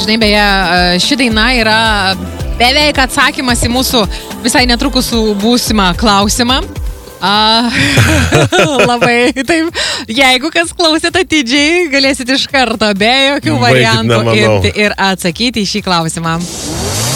žinai, beje, ši daina yra beveik atsakymas į mūsų visai netrukus būsimą klausimą. Labai taip, jeigu kas klausėt atidžiai, galėsit iš karto be jokių variantų imti ir atsakyti į šį klausimą.